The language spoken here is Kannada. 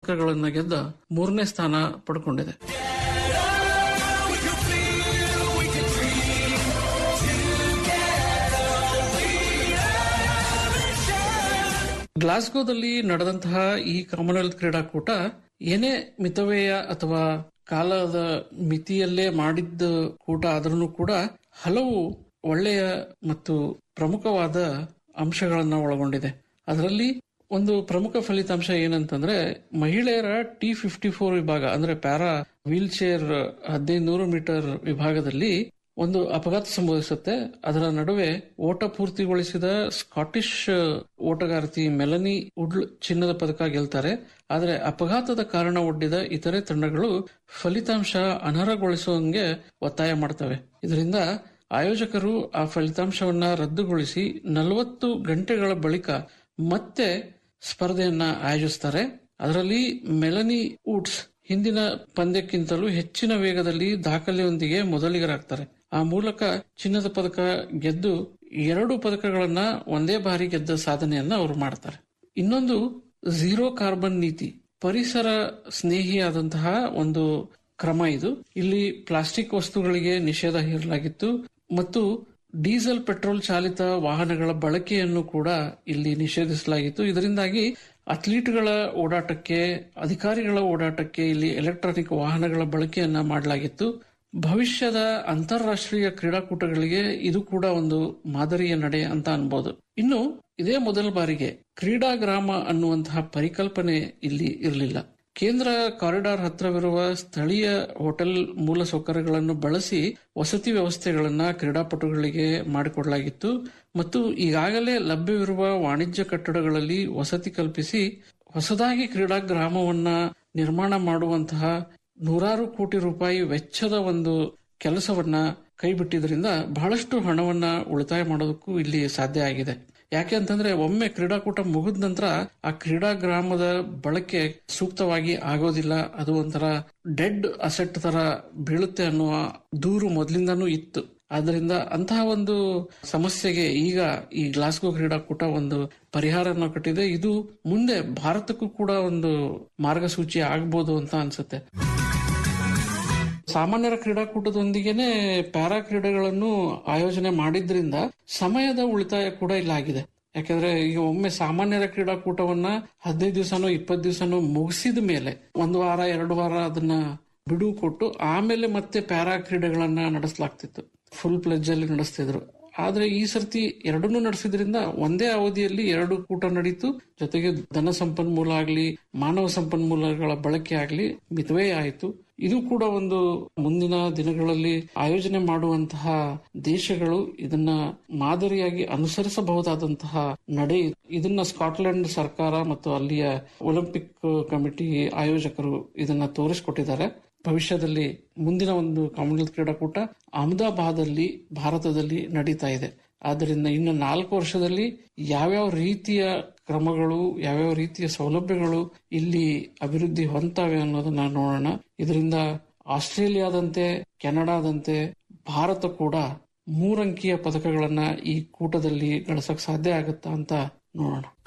ಪದಕಗಳನ್ನು ಗೆದ್ದ 3ನೇ ಸ್ಥಾನ ಪಡ್ಕೊಂಡಿದೆ. ಗ್ಲಾಸ್ಗೋದಲ್ಲಿ ನಡೆದಂತಹ ಈ ಕಾಮನ್ವೆಲ್ತ್ ಕ್ರೀಡಾಕೂಟ ಏನೇ ಮಿತವ್ಯಯ ಅಥವಾ ಕಾಲದ ಮಿತಿಯಲ್ಲೇ ಮಾಡಿದ್ದ ಕೂಟ ಆದ್ರೂ ಕೂಡ ಹಲವು ಒಳ್ಳೆಯ ಮತ್ತು ಪ್ರಮುಖವಾದ ಅಂಶಗಳನ್ನ ಒಳಗೊಂಡಿದೆ. ಅದರಲ್ಲಿ ಒಂದು ಪ್ರಮುಖ ಫಲಿತಾಂಶ ಏನಂತಂದ್ರೆ ಮಹಿಳೆಯರ T54 ವಿಭಾಗ ಅಂದ್ರೆ ಪ್ಯಾರಾ ವೀಲ್ ಚೇರ್ 1500 ಮೀಟರ್ ವಿಭಾಗದಲ್ಲಿ ಒಂದು ಅಪಘಾತ ಸಂಭವಿಸುತ್ತೆ. ಅದರ ನಡುವೆ ಓಟ ಪೂರ್ತಿಗೊಳಿಸಿದ ಸ್ಕಾಟಿಷ್ ಓಟಗಾರ್ತಿ ಮೆಲನಿ ವುಡ್ಲ್ ಚಿನ್ನದ ಪದಕ ಗೆಲ್ತಾರೆ. ಆದರೆ ಅಪಘಾತದ ಕಾರಣ ಒಡ್ಡಿದ ಇತರೆ ತಂಡಗಳು ಫಲಿತಾಂಶ ಅನರ್ಹಗೊಳಿಸುವಂಗೆ ಒತ್ತಾಯ ಮಾಡ್ತವೆ. ಇದರಿಂದ ಆಯೋಜಕರು ಆ ಫಲಿತಾಂಶವನ್ನ ರದ್ದುಗೊಳಿಸಿ 40 ಗಂಟೆಗಳ ಬಳಿಕ ಮತ್ತೆ ಸ್ಪರ್ಧೆಯನ್ನ ಆಯೋಜಿಸ್ತಾರೆ. ಅದರಲ್ಲಿ ಮೆಲನಿ ವುಡ್ಸ್ ಹಿಂದಿನ ಪಂದ್ಯಕ್ಕಿಂತಲೂ ಹೆಚ್ಚಿನ ವೇಗದಲ್ಲಿ ದಾಖಲೆಯೊಂದಿಗೆ ಮೊದಲಿಗರಾಗ್ತಾರೆ. ಆ ಮೂಲಕ ಚಿನ್ನದ ಪದಕ ಗೆದ್ದು 2 ಪದಕಗಳನ್ನ ಒಂದೇ ಬಾರಿ ಗೆದ್ದ ಸಾಧನೆಯನ್ನ ಅವರು ಮಾಡ್ತಾರೆ. ಇನ್ನೊಂದು ಝೀರೋ ಕಾರ್ಬನ್ ನೀತಿ, ಪರಿಸರ ಸ್ನೇಹಿಯಾದಂತಹ ಒಂದು ಕ್ರಮ ಇದು. ಇಲ್ಲಿ ಪ್ಲಾಸ್ಟಿಕ್ ವಸ್ತುಗಳಿಗೆ ನಿಷೇಧ ಹೇರಲಾಗಿತ್ತು ಮತ್ತು ಡೀಸೆಲ್ ಪೆಟ್ರೋಲ್ ಚಾಲಿತ ವಾಹನಗಳ ಬಳಕೆಯನ್ನು ಕೂಡ ಇಲ್ಲಿ ನಿಷೇಧಿಸಲಾಗಿತ್ತು. ಇದರಿಂದಾಗಿ ಅಥ್ಲೀಟ್ಗಳ ಓಡಾಟಕ್ಕೆ, ಅಧಿಕಾರಿಗಳ ಓಡಾಟಕ್ಕೆ ಇಲ್ಲಿ ಎಲೆಕ್ಟ್ರಾನಿಕ್ ವಾಹನಗಳ ಬಳಕೆಯನ್ನ ಮಾಡಲಾಗಿತ್ತು. ಭವಿಷ್ಯದ ಅಂತಾರಾಷ್ಟ್ರೀಯ ಕ್ರೀಡಾಕೂಟಗಳಿಗೆ ಇದು ಕೂಡ ಒಂದು ಮಾದರಿಯ ನಡೆ ಅಂತ ಅನ್ಬೋದು. ಇನ್ನು ಇದೇ ಮೊದಲ ಬಾರಿಗೆ ಕ್ರೀಡಾಗ್ರಾಮ ಅನ್ನುವಂತಹ ಪರಿಕಲ್ಪನೆ ಇಲ್ಲಿ ಇರಲಿಲ್ಲ. ಕೇಂದ್ರ ಕಾರಿಡಾರ್ ಹತ್ರವಿರುವ ಸ್ಥಳೀಯ ಹೋಟೆಲ್ ಮೂಲಸೌಕರ್ಯಗಳನ್ನು ಬಳಸಿ ವಸತಿ ವ್ಯವಸ್ಥೆಗಳನ್ನ ಕ್ರೀಡಾಪಟುಗಳಿಗೆ ಮಾಡಿಕೊಡಲಾಗಿತ್ತು ಮತ್ತು ಈಗಾಗಲೇ ಲಭ್ಯವಿರುವ ವಾಣಿಜ್ಯ ಕಟ್ಟಡಗಳಲ್ಲಿ ವಸತಿ ಕಲ್ಪಿಸಿ ಹೊಸದಾಗಿ ಕ್ರೀಡಾಗ್ರಾಮವನ್ನ ನಿರ್ಮಾಣ ಮಾಡುವಂತಹ ನೂರಾರು ಕೋಟಿ ರೂಪಾಯಿ ವೆಚ್ಚದ ಒಂದು ಕೆಲಸವನ್ನ ಕೈಬಿಟ್ಟಿದ್ರಿಂದ ಬಹಳಷ್ಟು ಹಣವನ್ನ ಉಳಿತಾಯ ಮಾಡೋದಕ್ಕೂ ಇಲ್ಲಿ ಸಾಧ್ಯ ಆಗಿದೆ. ಯಾಕೆ ಅಂತಂದ್ರೆ ಒಮ್ಮೆ ಕ್ರೀಡಾಕೂಟ ಮುಗಿದ ನಂತರ ಆ ಕ್ರೀಡಾಗ್ರಾಮದ ಬಳಕೆ ಸೂಕ್ತವಾಗಿ ಆಗೋದಿಲ್ಲ, ಅದು ಒಂಥರ ಡೆಡ್ ಅಸೆಟ್ ತರ ಬೀಳುತ್ತೆ ಅನ್ನುವ ದೂರು ಮೊದಲಿಂದಾನೂ ಇತ್ತು. ಆದ್ರಿಂದ ಅಂತಹ ಒಂದು ಸಮಸ್ಯೆಗೆ ಈಗ ಈ ಗ್ಲಾಸ್ಗೋ ಕ್ರೀಡಾಕೂಟ ಒಂದು ಪರಿಹಾರನ ಕೊಟ್ಟಿದೆ. ಇದು ಮುಂದೆ ಭಾರತಕ್ಕೂ ಕೂಡ ಒಂದು ಮಾರ್ಗಸೂಚಿ ಆಗ್ಬೋದು ಅಂತ ಅನ್ಸುತ್ತೆ. ಸಾಮಾನ್ಯರ ಕ್ರೀಡಾಕೂಟದೊಂದಿಗೆನೆ ಪ್ಯಾರಾ ಕ್ರೀಡೆಗಳನ್ನು ಆಯೋಜನೆ ಮಾಡಿದ್ರಿಂದ ಸಮಯದ ಉಳಿತಾಯ ಕೂಡ ಇಲ್ಲಾಗಿದೆ. ಯಾಕಂದ್ರೆ ಈಗ ಒಮ್ಮೆ ಸಾಮಾನ್ಯರ ಕ್ರೀಡಾಕೂಟವನ್ನ 15 ದಿವಸನೋ 20 ದಿವಸನೋ ಮುಗಿಸಿದ ಮೇಲೆ 1 ವಾರ 2 ವಾರ ಅದನ್ನ ಬಿಡುವು ಕೊಟ್ಟು ಆಮೇಲೆ ಮತ್ತೆ ಪ್ಯಾರಾ ಕ್ರೀಡೆಗಳನ್ನ ನಡೆಸಲಾಗ್ತಿತ್ತು. ಫುಲ್ ಪ್ಲೆಜ್ ಅಲ್ಲಿ ನಡೆಸ್ತಿದ್ರು. ಆದ್ರೆ ಈ ಸರ್ತಿ ಎರಡನ್ನೂ ನಡೆಸಿದ್ರಿಂದ ಒಂದೇ ಅವಧಿಯಲ್ಲಿ 2 ಕೂಟ ನಡೀತು. ಜೊತೆಗೆ ಧನ ಸಂಪನ್ಮೂಲ ಆಗ್ಲಿ, ಮಾನವ ಸಂಪನ್ಮೂಲಗಳ ಬಳಕೆ ಆಗ್ಲಿ ಮಿತವ್ಯಯ ಆಯಿತು. ಇದು ಕೂಡ ಒಂದು ಮುಂದಿನ ದಿನಗಳಲ್ಲಿ ಆಯೋಜನೆ ಮಾಡುವಂತಹ ದೇಶಗಳು ಇದನ್ನ ಮಾದರಿಯಾಗಿ ಅನುಸರಿಸಬಹುದಾದಂತಹ ನಡೆ. ಇದನ್ನ ಸ್ಕಾಟ್ಲೆಂಡ್ ಸರ್ಕಾರ ಮತ್ತು ಅಲ್ಲಿಯ ಒಲಿಂಪಿಕ್ ಕಮಿಟಿ ಆಯೋಜಕರು ಇದನ್ನ ತೋರಿಸಿಕೊಟ್ಟಿದ್ದಾರೆ. ಭವಿಷ್ಯದಲ್ಲಿ ಮುಂದಿನ ಒಂದು ಕಾಮನ್ವೆಲ್ತ್ ಕ್ರೀಡಾಕೂಟ ಅಹಮದಾಬಾದ್ ಅಲ್ಲಿ ಭಾರತದಲ್ಲಿ ನಡೀತಾ ಇದೆ. ಆದ್ದರಿಂದ ಇನ್ನು 4 ವರ್ಷದಲ್ಲಿ ಯಾವ್ಯಾವ ರೀತಿಯ ಕ್ರಮಗಳು, ಯಾವ್ಯಾವ ರೀತಿಯ ಸೌಲಭ್ಯಗಳು ಇಲ್ಲಿ ಅಭಿವೃದ್ಧಿ ಹೊಂದ್ತವೆ ಅನ್ನೋದನ್ನ ನೋಡೋಣ. ಇದರಿಂದ ಆಸ್ಟ್ರೇಲಿಯಾದಂತೆ, ಕೆನಡಾದಂತೆ ಭಾರತ ಕೂಡ 3 ಅಂಕಿಯ ಪದಕಗಳನ್ನ ಈ ಕೂಟದಲ್ಲಿ ಗಳಿಸಕ್ ಸಾಧ್ಯ ಆಗುತ್ತಾ ಅಂತ ನೋಡೋಣ.